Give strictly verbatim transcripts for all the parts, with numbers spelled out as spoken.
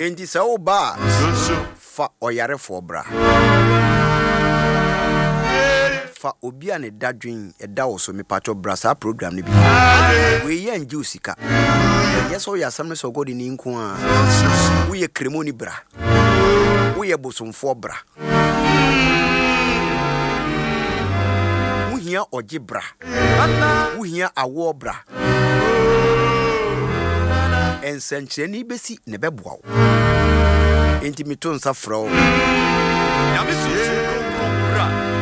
Enti se wo ba fa oyarefo bra. Fa obi a ne dadwen eda wo so me pacho bra sa program ne bi. We ye nje osika. Yes o yasam ne so godi ni nko a. Wo ye kremoni bra. Wo ye bosomfo bra. Wo hia oje bra. Wo hia awo bra. Ensenche ni besi ne beboa wo. Enti miton sa fro. Ya me susu bra.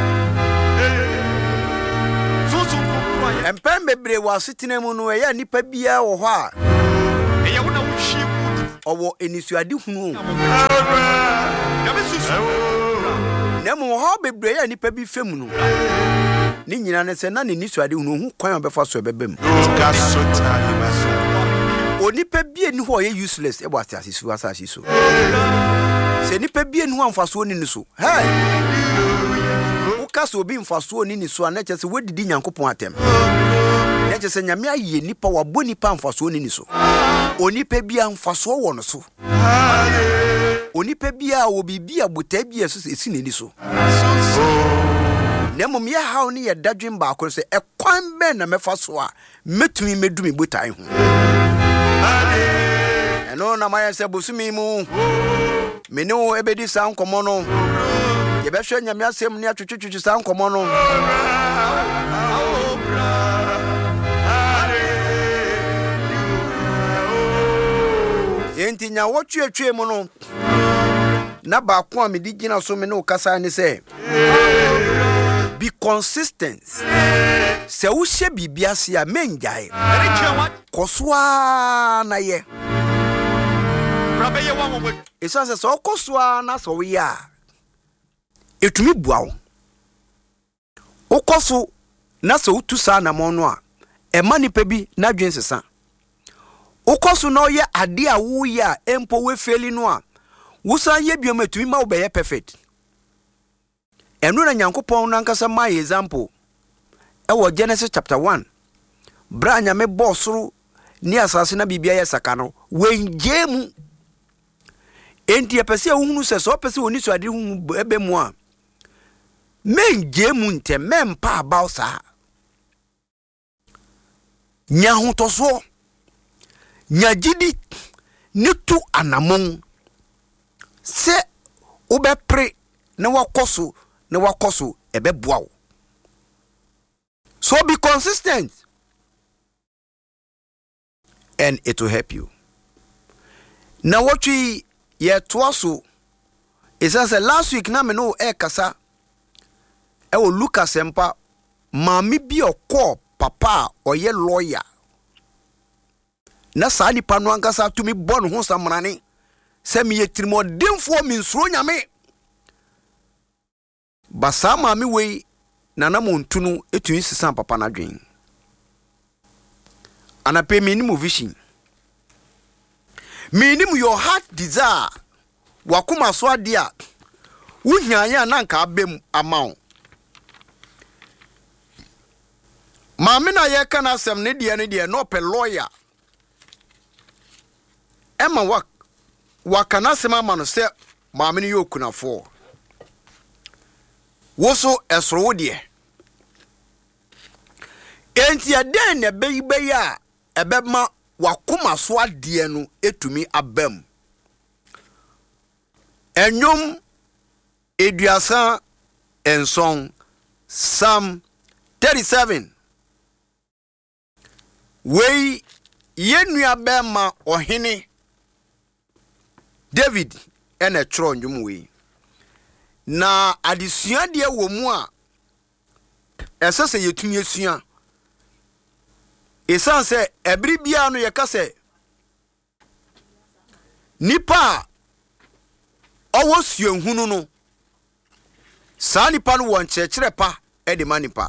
Empem bebre wa sitine mu no eya nipa bia wo ho a eya wo na wo hwie ku owo enisuade hunu ya besusu na mu ho bebre eya nipa bi fem no ni nyina ne se na ne nisuade hunu hu kwan obefa so ebebem onipa bia ni ho ye useless e bo asase su asase so se nipa bia ni ho amfaso ni ni so hey kaso obi mfaso ni ni so anache se wedidi nyankopon atem nache se nyame aye nipa wabo nipa mfaso ni ni so onipa bia mfaso wo no so onipa bia wo bibia bota bia so esi ni so nemom ye haw ni ye dadwen ba akon se ekwan be na mefaso a metumi medumi botai ho eno na maye se bosumi mu mene wo ebedi san komo no ye be hwe nyame asem ne atwetwetwe san komo no enti nya wotwetwe mu no na ba ko a me di gina so me no kasa ni se be consistent se wo hye bibia se a menjae kosoa na ye isa se so kosoa na so we ya etumi buawo okoso na so utu sa na mo no a e manipa bi na dwen sesa okoso no ye ade a wo ya empo we feli no a wo san ye biom etumi ma wo be ye perfect enu na nyankopon na nkasa ma example e wo Genesis chapter one bra nyame bosoro ni asase na bibia ye saka no wenjemu enti epese a hunu se so pese oni so ade hu ebe mu a menjemu ntem mempa abausa nya hotoso nya gidi nitu anamon se obepre na wakoso na wakoso ebe boawo so be consistent and it will help you. Now what we ye twaso is as last week na me no e kasa e wo Lucas empa mami bi okọ papa oye lawyer na sa nipa no ankasa tumi bon ho samrane se me yetirimo demfo mi nsuro nyame basa mami we nana montunu etun sisan papa na dwen anape me ni mu vision minim your heart desire wakuma so ade a wuhianya na nka abem amount maame na ye kana asem ne de ne de no pe lawyer ema wak wakana sema ma no se maame ne yokunafo woso esoro wo de enti aden ne beyibe ya ebema wakuma so ade no etumi abam enyom eduasa enson Psalm thirty-seven we yenua bema ohene David ene tro ndwum we na adesua de wo mu a esese yetumi esua esan se ebri bia no yekase nipa owo suenhunu no sa nipa no won chekere pa e de manipa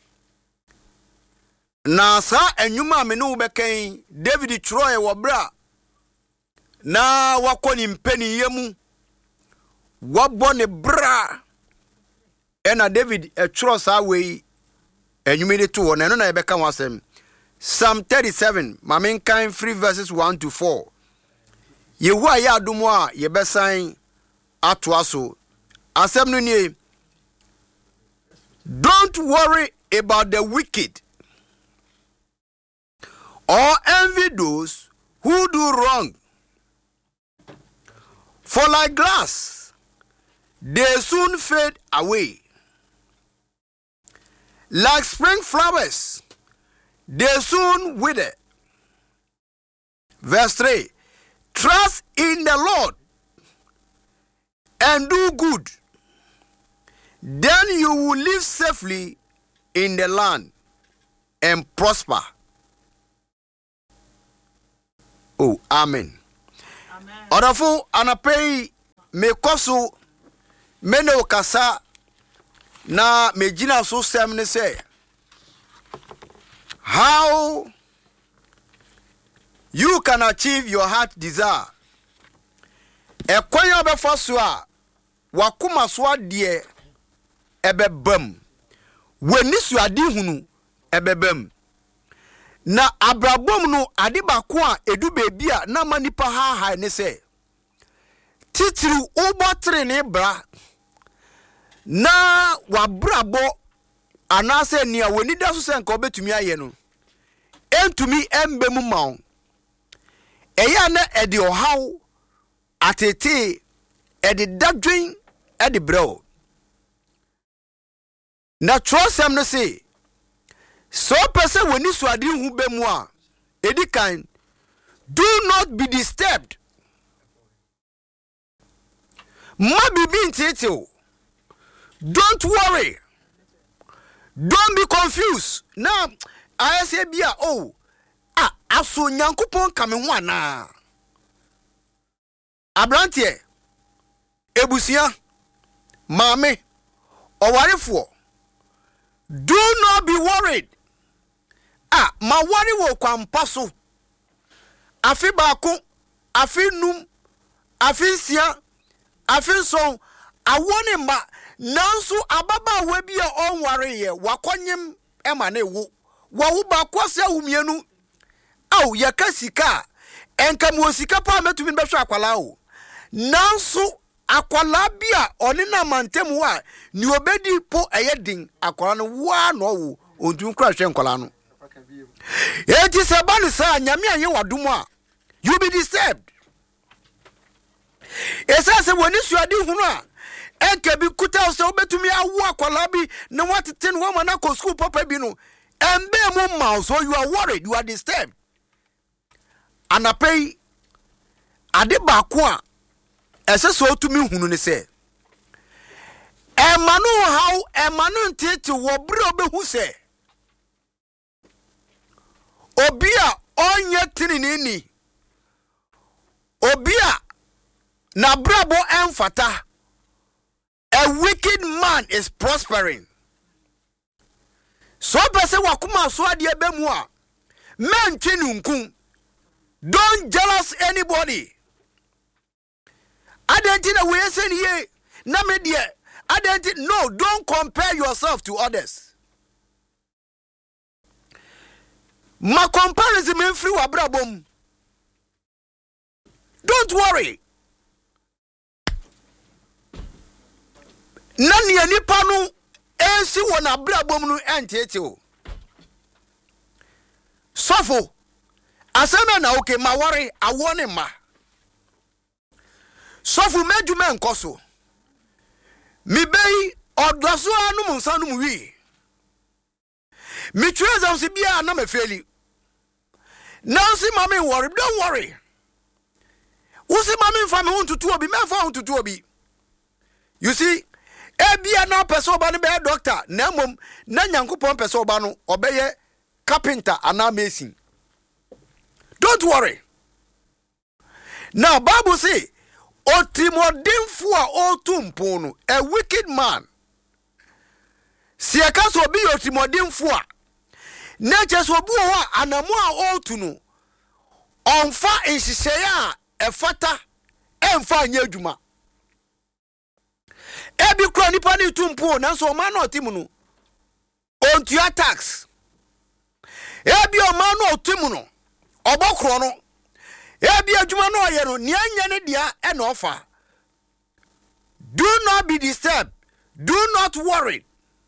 na sa enwuma me no beken David Troy wo bra na wakoni mpeni yemu wabone bra ena David e tro sa we enwuma de to won no na e beka wasem Psalm thirty-seven, Mamin kind three verses one to four. Yehu a ya adumo a ye besan atoa so. Asem no nie. Don't worry about the wicked or envy those who do wrong. For like grass, they soon fade away. Like spring flowers, they soon wither. Verse three. Trust in the Lord and do good. Then you will live safely in the land and prosper. Oh, amen. Orafo anapei me koso me no kasa na me gina so sem ne say how you can achieve your heart desire. E kwanya be faso a wakoma so ade ebebam wani su ade hunu ebebam na abrabom no ade bako a edu bebi a na manipa ha ha ne se titiri ubotre ne bra na wabrabo anase nia wani da so se nka obetumi aye no entumi embe mu mawo eya na ede ohaw atete ede dadwen ede bro na trosem no se so person woni so ade hu be mu a edi kan do not be disturbed. Ma bibi ntete. Don't worry. Don't be confused. Now I say bia oh ah aso nyankopon kame ho ana. Abrantie ebusia mame owarefo. Do not be worried. Ah, ma worry wo kwampa so. Afi baako, afi num, afi sia, afi so awone ma nanso ababa wa bia on worry ye wakonyem ema na ewu. Wa wo baako ase awumienu. Aw yakasika enka mo sika pa metumi behwe akwala o. Nanso akwala bia oni na mantemu a ni obedi po eyedin akwala no wa no wo ontun kra hwe nkwala no. Eti se bani sa nyame anye wadumo a you be disturbed. Esa se woni suade hunu a enka bi kuta se obetumi awu akwala bi na watete no ma na ko school papa bi no embe mu ma so you are worried, you are disturbed. Anapei ade baako a ese so otumi hunu ne se emanu how emanu ntete wo bre obehu se obia onye tininini obia na brabo emfata. A wicked man is prospering. So person wakuma so ade be mu a men twinunkum. Don't jealous anybody. Identity we say here na me de identity no, don't compare yourself to others. Ma comparison men free wa brabom. Don't worry. Nani anipa no ensi wona brabom no entete o. Sofo asema na okay ma worry awone ma. Sofo medjuma enkoso. Mi bei odoso anu munsanu mu wi. Mi tweza nsi bia na me feli. Now see mommy worry, don't worry. Who see mommy family want to two obi, me fa to two obi. You see, ebia na person ba no be doctor, na mom na nyankopon person ba no obeye carpenter ana mason. Don't worry. Now Bible say, otimodinfo a otumpo no, a wicked man. Si akaso obi otimodinfo a nature so bu ho anamu a otu no onfa nhihyeya efata emfa anya adwuma ebi kro nipa ni tumpo na so ma na otimu no ontua tax ebi o ma na otimu no obokro no ebi adwuma no ye no ne anya ne dia e na ofa. Do not be disturbed. Do not worry.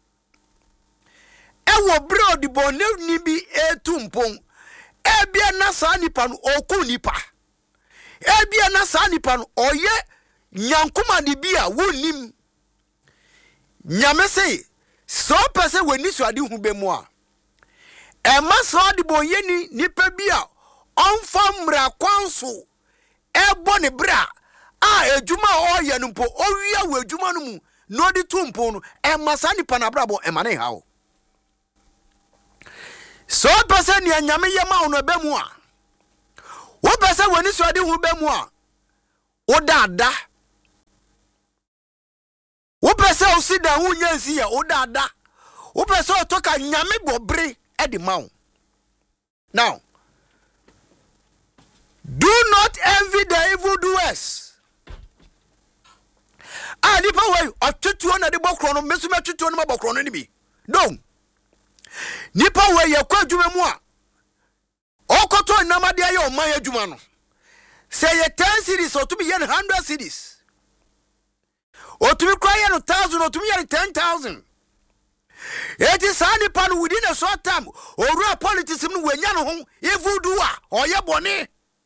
Ewo bro di bonne ni bi etumpon. Ebia na sa nipa no oku nipa. Ebia na sa nipa no oye nyankuma ni bia wonim. Nyame sei so pese weni so ade hu be mu a. Ema so di bonye ni nipa bia onfa mra kwanso ebo ne bra a ejuma oye no mpo owia wo ejuma no mu no di tumpo no ema sa nipa na brabo ema ne hawo. So pese ni anyame yema ono be mu a wo pese weni so ade hu be mu a wo dada wo pese o si da hu nyansi ya wo dada wo pese o toka nyame bobre e di mawo. Now do not envy the evildoers. Ah, nipa way otutu na de bokro no mesu metutu no mabokro no ni bi. No. Nipa way ye kwa adwuma mu a okoto namade aye o man adwuma no. Say ye ten cities or to be one hundred cities. Or to be crying a thousand or to be ten thousand. It is any pan within a short time or real politics when you're home if you do or your bonnet.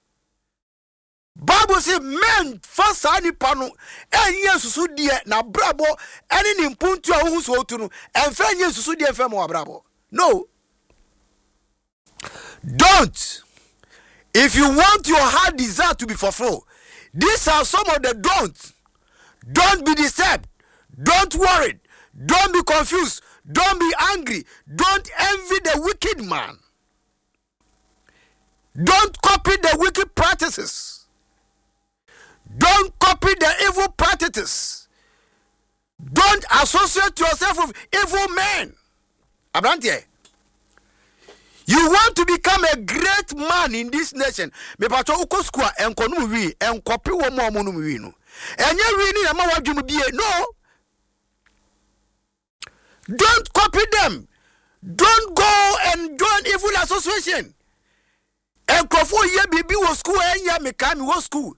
Bible say men first any panu and yes so dear na brabo any impuntu a hu so to no and fan yes so dear fam wa brabo. No. Don't. If you want your heart desire to be fulfilled, these are some of the don'ts. Don't be disturbed. Don't worry. Don't be confused. Don't be angry. Don't envy the wicked man. Don't copy the wicked practices. Don't copy the evil practices. Don't associate yourself with evil men. Abrantie. You want to become a great man in this nation. Me pato uko skua enkonu wi enkopi wo mo mo no wi no. Enye wi ni na ma wadwum bie. No. Don't copy them. Don't go and join evil association. Enkofo ye bibi wo school enya me ka me wo school.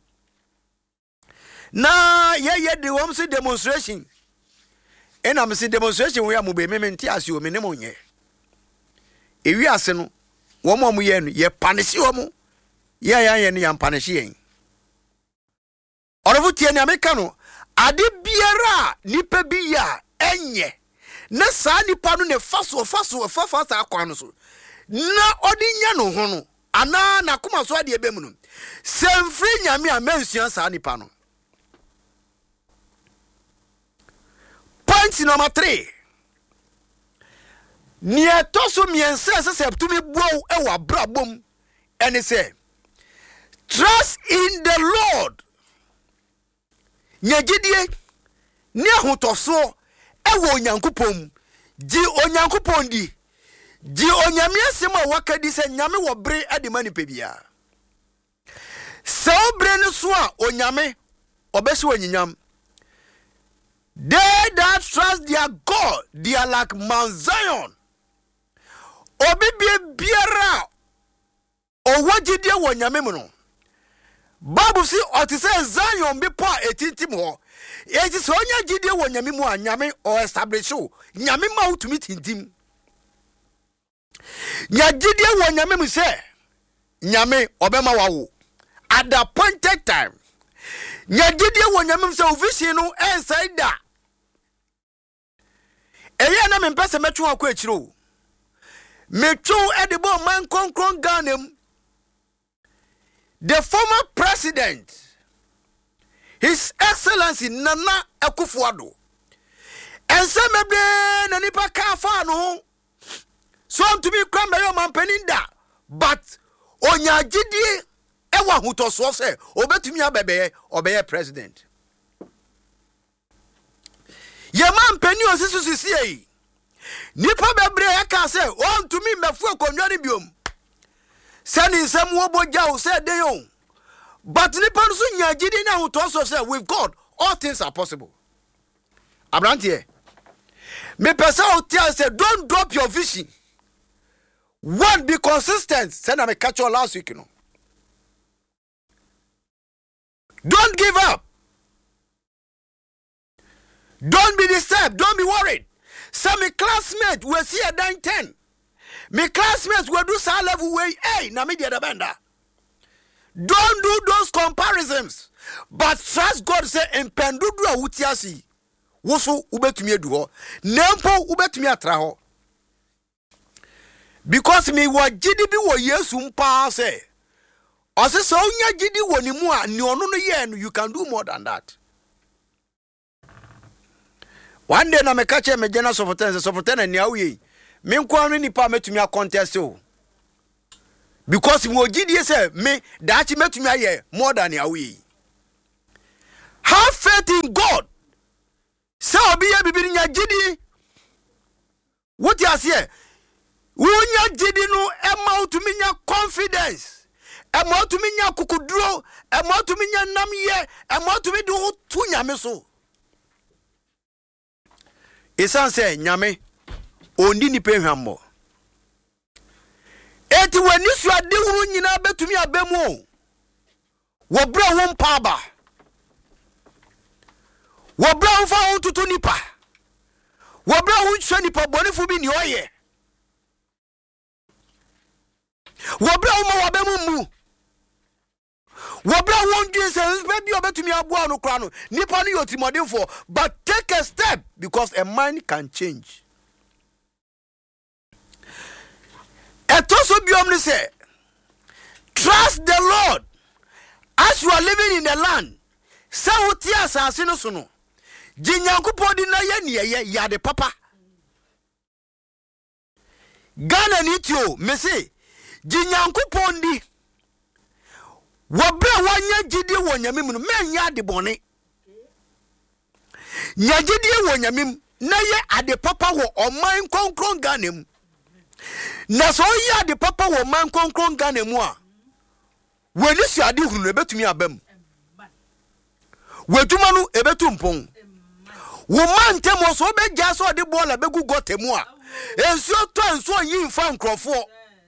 Na ye ye de wom se demonstration. Ena me se demonstration we am be me mente ase o me ne mo nye. Ewi ase no wo mo mo ye no ye panisi wo mo ye ya ye no ya panisi yen orofo tie ni ameka no ade biara nipa bi ya enye na sa nipa no ne faso faso fafa sa akwan no so na odinya no ho no ana na koma so ade ebe mu no semfri nyame a mensuan sa nipa no. Point number three. Nia toso miense se septumi buo e wa brabom ene se trust in the Lord. Nyagidie ni ahotoso e wo Onyankopom ji Onyankopon di ji onyame asem a wakadi se nyame wo bre ade mani pebia se obre no so a onyame obese wanyam. They that trust their God, they are like Mount Zion. Obi biara o wagidie wo nyame mu no. Bible si o te say Zion be po etintim ho. E ti so nya gidie wo nyame mu a nyame o establish o. Nyame ma utumi tintim. Nya gidie wo nyame mu se nyame obema wa wo at the appointed time. Nya gidie wo nyame mu se vision no inside da. Eya na me mpese metwe akwa akiro. Metwo edibo man konkron ganem. The former president, His Excellency Nana Akufo-Addo, and some mebe na nipa ka fa no so to be kram be man peninda, but onya gidie e wa hutoso se obetumi abebe obeye president. Ye man peni osisu sisi nipa bebre aka se on to me mefu akonwa ni biom sani nsem wo boja o se dey on but nipa no so nya gidi na ho to so say with God all things are possible. Abrantie me pesa o tia say don't drop your vision. One, be consistent. Say na me catch you last week, you know. Don't give up. Don't be disturbed. Don't be worried. Some my classmates will see a nine ten. My classmates will do some level way. Hey, na me the benda. Don't do those comparisons. But trust God say in pendudua utiasi. Woso ubetumi eduho. Nempo ubetumi atraho. Because me wa gidi bi wo Yesu mpa say. Ose so unya gidi wo ni mu a ni ono no ye no, you can do more than that. One day na me catch me general sofotene sofotene ni awie. Me nko no nipa metumi a contest o. Because me gidi say me that metumi aye more than awie. Have faith in God. Say obi ye bibiri nya gidi. What you say? Unya gidi no ema utumi nya confidence. Ema utumi nya kukuduro, ema utumi nya namye, ema utumi do tu nyame so. Esan say nyame ondi ni pe hwammo. Eti wani su ade huru nyina betumi abemu. Wo bra wo mpa ba. Wo bra wo fa wo tutu nipa. Wo bra wo hwe nipa bonifu bi ni oye. Wo bra wo ma wo bemu mu. Wo bra wo ndwen se be obetumi aboa no kra no. Nipa no yotimodin for, but take a step because a mind can change. Etoso biom ni say trust the Lord as you are living in the land. Say uti asase no so no. Jinyankopon di na ye niye ya de papa. Ghana ni tio me say Jinyankopon di wobra wanya gidi wo nyamem no menya de bone. Nya gidi wo nyamem na ye ade papa wo oman konkron Ghana mu. Na so ye ade papa wo man konkron Ghana mu a wani su ade hunu ebetumi abam. Weduma no ebetu mpon. Wo man temo so be gya so de bola begu gotemu a ensuo to ensuo yi mfa nkrofo.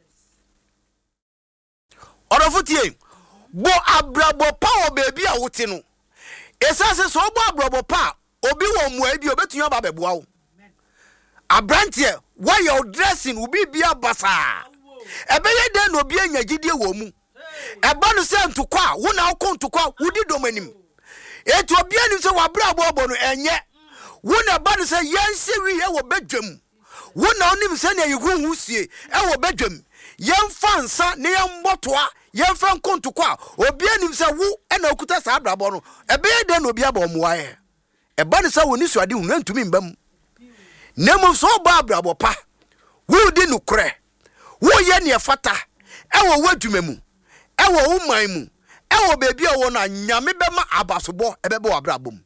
Orofutie bo abrabo pa o bebi a wote no. Esase so bo abrabo pa obi wo mu abi obetun aba beboa wo. Abrantie why your dressing ubi bia basa. Ebeye den no bi anya gidie wo mu. Eba no se ntokwa wo na wo ntokwa wudi domanim. Eti obi ani se wabra bobo no enye. Wo na ba no se yense wi e wo bedwam. Wo na onim se na yihu husie e wo bedwam. Yemfa nsa ne yembotoa yemfa nkontokwa obi anim se wo e na okuta sa abrabo no. Ebeye den no bi aba omoa e. Eba no se woni suade hu ntumi mbam. Nemo so ba abrabo pa. Wo di nukre. Wo ye ne fata. E wo wadwuma mu. E wo uman mu. E wo bebi e wo na nyame bema abasobo e bebe abrabom.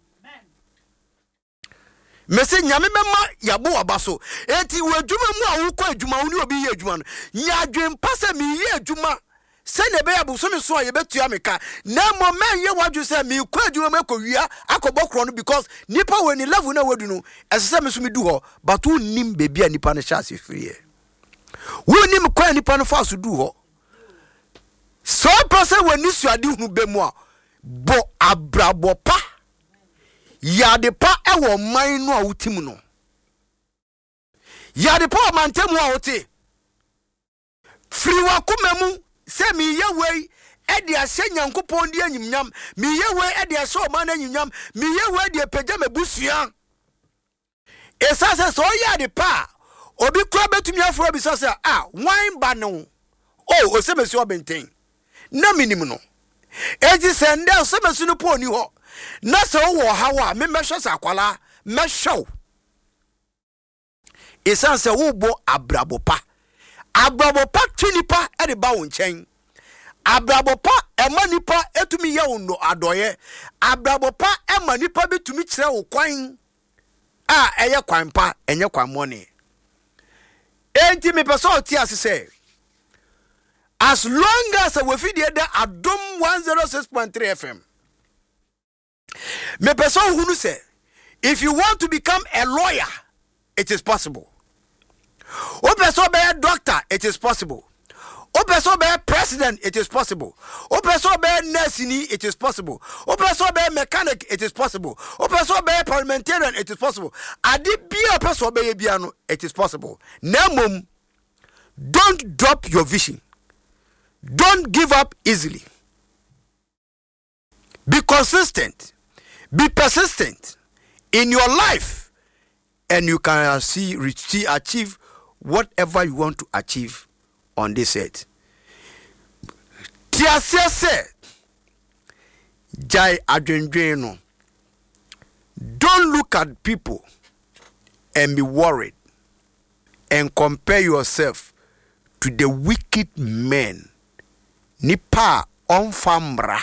Mese nyame bema yabo abaso. Eti wadwuma mu a wo kɔ adwuma wo ni obi ye adwuma no. Nya adwen pase mi ye adwuma. Se ne be abuso me so a ye betua meka. Na mo men ye wadwu se mi kɔ adwuma mekɔ wia akɔbɔ kro no because nipa we ni level na wadu no. Ese se me so me du ho but wo nim bebi a nipa ne chance free. Wo nim kɔ nipa no fa so du ho. So person when you are doing bemwa bo abrabo pa ya de pa e wo man no awutim no ya de pa mantemu a wote free wa kumemu se mi ye wei e de ase Nyankopon de anyimnyam mi ye wei e de ase o man anyimnyam mi ye wei de pagya mebusua esase so ya de pa obi kura betumi afro bi so se ah wine ba no oh o se mesi obenten na minimum no ezi sende so mesu no po ni ho na se wo ha wa me mehwe sa kwala mehwew esan se wo bo abrabo pa abrabo pa twinipa e de ba wo nchen abrabo pa e manipa etumi ye wo no adoye abrabo pa e manipa betumi kire wo kwan a eye kwan pa enye kwan moni enti me person oti asese. As long as we feed the Adom one oh six point three F M. Me person who say, if you want to become a lawyer, it is possible. O person be a doctor, it is possible. Opeso be president, it is possible. Opeso be nursing, it is possible. Opeso be mechanic, it is possible. Opeso be parliamentarian, it is possible. Adi be opeso be biano, it is possible. Nemum, don't drop your vision. Don't give up easily. Be consistent. Be persistent in your life, and you can see, reach, achieve whatever you want to achieve on this earth. Tiasia said, Jai Adwendweno. Don't look at people and be worried and compare yourself to the wicked men. Nipa onfamra.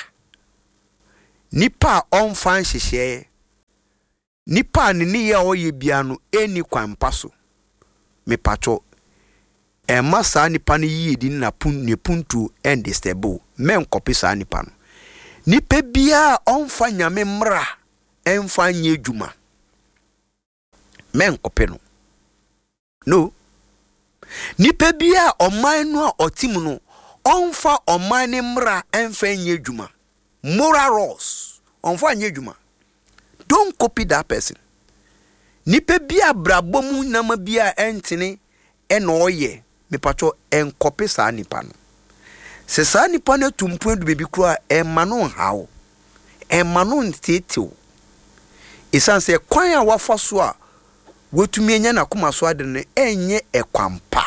Nipa onfan sheshe. Nipa nini ya oye biano eni kwa mpaso. Me pacho. Ema sa nipa ni yidi na pun ni puntu endi stable. Men kopi sa nipa no. Nipe bia onfa nyame mra. Enfa nye juma. Men kopi no. No. Nipe bia omainwa otimu no. Onfa omani mra enfa nye juma. Moral laws. Onfa nye juma. Don't copy that person. Nipe bia brabomu nama bia entini eno oye. Me pacho en copy sa nipa no. Se sa nipa ne tumpu du bebi kura en manu hao. En manu ntete. Isan se kwan ya wafa so a wotumi enya na kuma so ade ne enye ekwampa.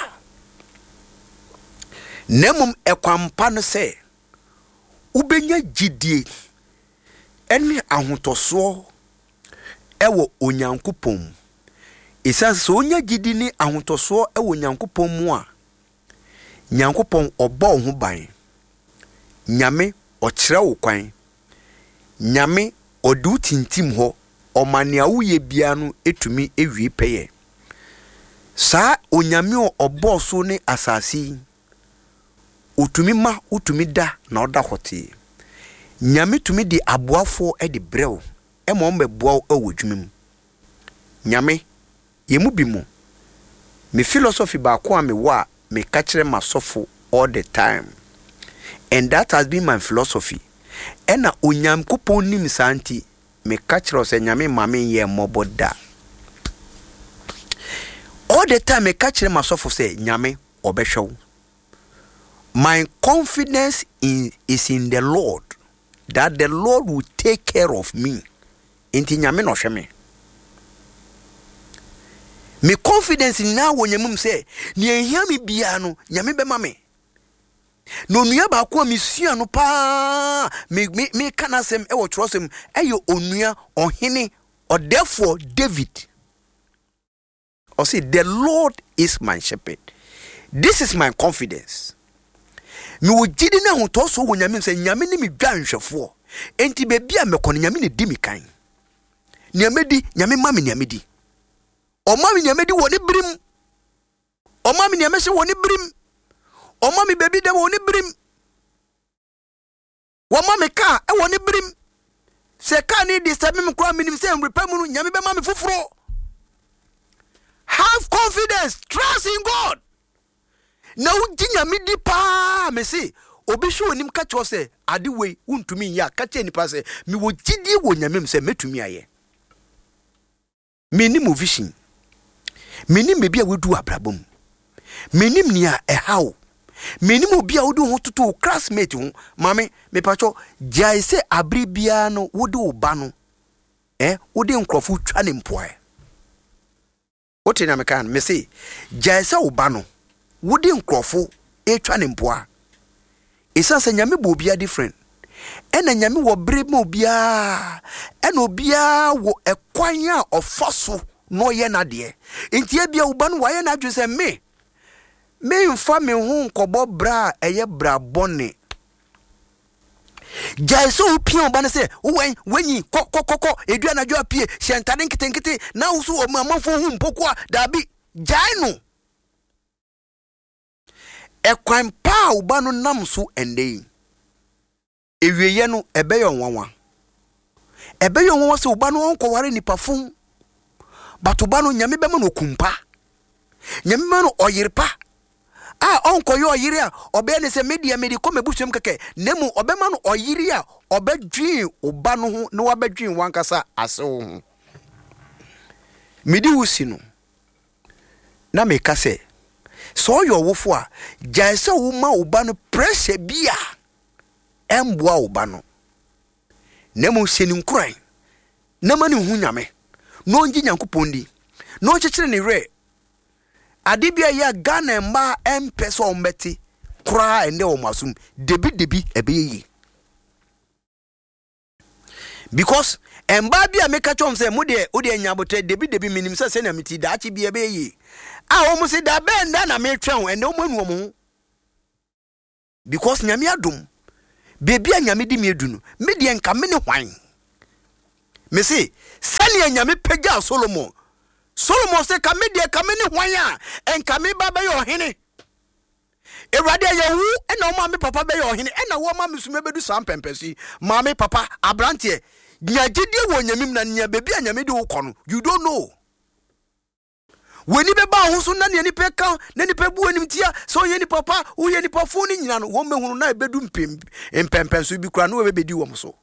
Nemum ekwampa no se ubenya gidie ene ahotoso ewo onyankopom. Isan se onya gidi ni ahotoso ewo onyankopom mu a nyankopom obo ho ban. Nyame okire wo kwan. Nyame odu tintim ho omania wuye bia no etumi ewie peye. Sa onyame o obo so ne asasi. Utumi ma utumi da na oda hote. Nyame tumi di aboafo e di brew. E mo mbe boa ewo dwumem. Nyame yemu bi mu. Me philosophy ba ko ame wa me kachire masofo all the time. And that has been my philosophy. Ena onyam kupon nim santi me kachire se nyame mame ye moboda. All the time me kachire masofo se nyame obehwew. My confidence in, is in the Lord, that the Lord will take care of me. Inti nyame no hweme. Me confidence in now when nyamum say, ni ehia mi bia no, nyame be ma me. No nua ba ko misua no pa, me me me kanasem e wo trosem, eyo onua ohene, or therefore David. Or say the Lord is my shepherd. This is my confidence. Me wo gidi na ho to so wo nyame se nyame ni me dwa nhwefo enti be bia me kono nyame ni di mi kan nyame di nyame ma me nyame di o ma me nyame di woni brim o ma me nyame se woni brim o ma me bebi de woni brim wo ma me ka e woni brim se ka ni di se me kwa minim se mrepa mu nyame be ma me foforo. Have confidence, trust in God. Na uji nyame di pa me se obi hwe onim ka cho se ade we untumi ya ka che nipa se me wo gidi wo nyame se metumi aye. Me ni mo vision. Me ni me bia wedu abrabom. Me ni nia e hawo. Me ni mo bia wodu ho toto classmate ho mame me pacho jai se abri bia no wodu oba no eh wodi nkrofu twa ne mpoe. Wote na me kan me se jai se oba no wodi nkrofo etwa ne mpoa. Isa se nyame bo bia different. Ena nyame wo bre mo bia. Ena obia wo ekwan a ofoso no ye na de. Enti e bia uba no wa ye na dwe se me. Me mfa me hu nkobo bra eye bra bone. Jaiso upia uba ne se wen wenyi kokokoko edua na dwa apie hyentade nkitenkite na usu o mamfo hu mpokwa dabi jai no. Ekwan pa uba no nam so ende. Ewieye no ebeyo nwanwa. Ebeyo nwanwa se uba no onkoware nipa fun. But uba no nyame bema no kumpa. Nyame ma no oyirpa. ah onko yo yiri a obe ne se media medi ko mebusem keke nemu obe ma no oyiri a obe dwin oba no ho na wabedwin wankasa ase wo ho medi wusi no na me ka se so yo wofo a jaise wo ma oba no pressure bia emboa oba no nemu seni nkran na mani hu nyame no ngi nyankopon di no chechire ne re adibia ya Ghana mba empeso ombeti kura ende o masum debi debi ebeyi because emba bia meka chom se mu de ode nyabote debi debi minim se se na miti da achi bia ebeyi a o mu se da benda na me twen ende o manu o mu because nyame adom bebia nyame di me dunu me de enka me ne hwan me se sani nyame pega Solomon Solomon se kame de kame ne hwan a enka me ba be yo hene Ewrade ye wu ena o ma me papa be yo hene ena wo ma me sume bedu sam pempesi ma me papa abrante nya gidi wo nyamim na nya bebia nyame de wo kono you don't know weni be ba ho so na ne ni pe kan na ni pe bu anim tia so ye ni papa wo ye ni pafo ni nyina no wo mehunu na bedu mpem empempenso bi kura no we bedi wo so.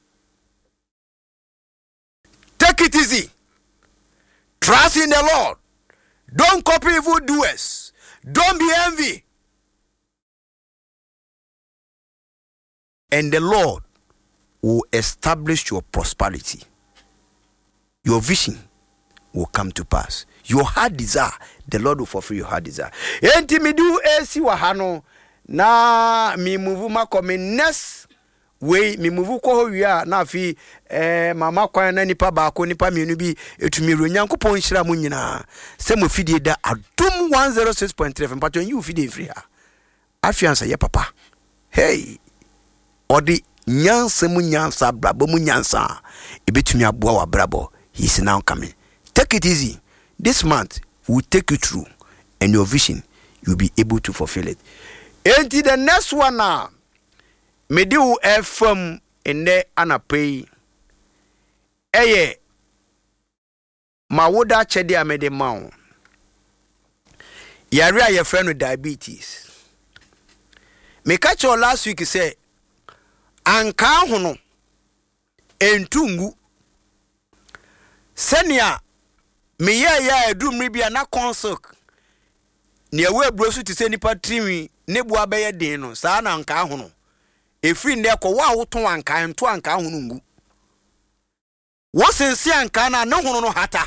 Take it easy. Trust in the Lord. Don't copy evil doers. Don't be envy. And the Lord will establish your prosperity. Your vision will come to pass. Your heart desire, the Lord will fulfill your heart desire. Enti mi do esi wahano na mi move makomi next we mi move ko wia na afi eh mama kwan na nipa baako nipa mienu bi etumi ro nyankopon hira mu nyina se mo fidie da adom one oh six point three mpato you fidie free ha afiansa ye papa hey odi nyansa mu nyansa brabo mu nyansa ebetumi aboa wa brabo. He is now coming. Take it easy. This month will take you through, and your vision you'll be able to fulfill it. Until the next one now, me do a firm in there and a pay. Eye, ma woda chedi a me de mount. Yari a your friend with diabetes. Me catch your last week say, anka hono entungu senia me ya ya edum ribia na consok ne ewe brosu ti se nipa trimi ne bua be ye den no sa na anka hono efri ne ko wa woton anka ento anka hono ngu wo sensi anka na ne hono no hata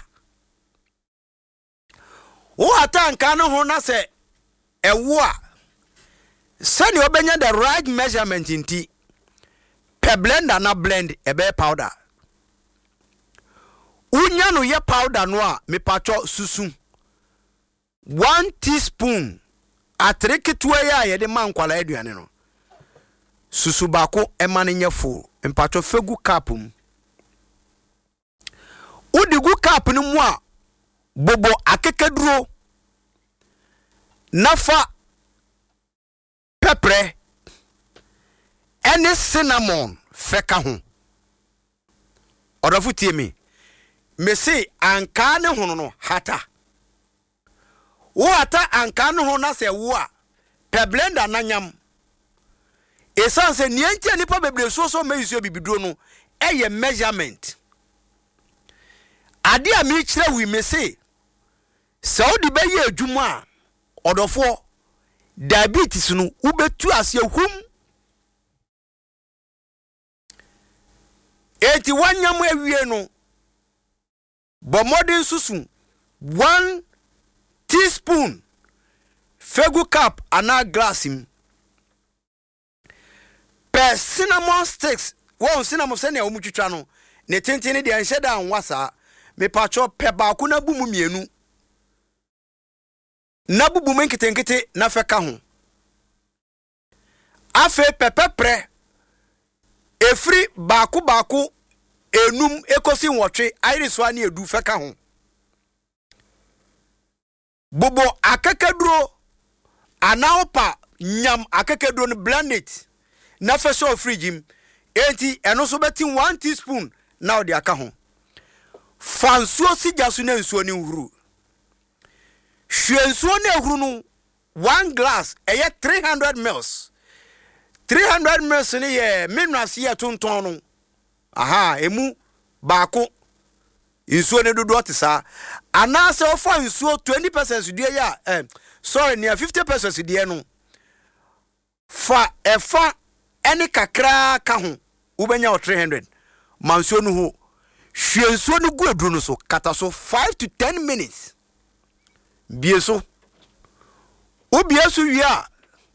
wo hata anka no hono na se ewo a senia obenya the right measurement inti per blender na blend ebe powder unya no ye powder no a me pacho susu one teaspoon atreketwa ya ye de mankwala aduane no susu bako ema ne nyefo mpacho fegu kapum udigu kap no mu a bobo akekeduro nafa pepper any cinnamon feka ho odofu tie me me say anka ne hono no hata wo hata anka ne ho na se wo a pe blender na nyam esan se niente nipa bebre so so me use bibiduro no eye measurement ade a me kire wi me say saudi be ye adwuma a odofo diabetes no ubetu ase hum eti wanyam awie no bo modern susu one teaspoon fegu cup ana glass him per cinnamon sticks one cinnamon se ne omutwitwa no ne tentene de anhye da anwasa me pacho pe ba ku na bumu mienu na bubu menketenkete na feka ho afe pepepre efri baku baku enum ekosi nwotwe iriswa na edu feka ho bobo akakaduro anaopa nyam akakaduro no blend it na feso fridge enti eno so beti one teaspoon na odi aka ho fansuo sijasu na nsuo ni huru hwensuo na ehuru no one glass ɛyɛ three hundred mils three hundred mils ni yɛ minerals yɛ tonton no aha emu baako nsuo ne dodo te saa anaasɛ ofa nsuo twenty percent die ya eh sorry near fifty percent die no fa ɛfa ɛne kakra ka ho wobɛnya three hundred mansuo no ho hwie nsuo no gu aduro no so kata so five to ten minutes bie so obie so wi a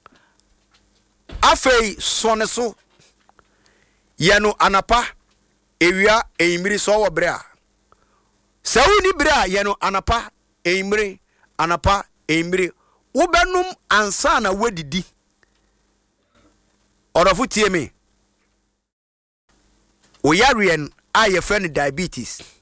afei sone so ye no anapa ewia eimiri so wo bre a se woni bre a ye no anapa eimiri anapa eimiri wo benum ansa na wadidi orofo tie me o yarien a ye friend diabetes